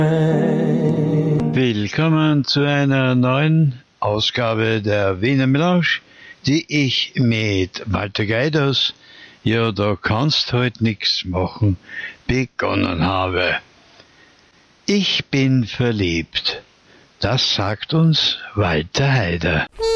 Willkommen zu einer neuen Ausgabe der Wiener Melange, die ich mit Walter Geiders, ja, da kannst halt nix machen, begonnen habe. Ich bin verliebt, das sagt uns Walter Heider.